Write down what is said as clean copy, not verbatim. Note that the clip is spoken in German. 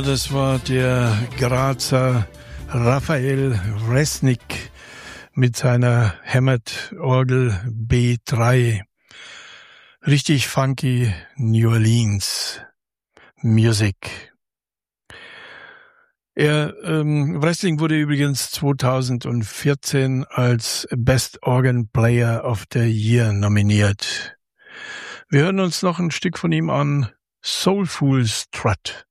Das war der Grazer Raphael Resnick mit seiner Hammond-Orgel B3. Richtig funky New Orleans Music. Wrestling wurde übrigens 2014 als Best Organ Player of the Year nominiert. Wir hören uns noch ein Stück von ihm an, Soulful Strut.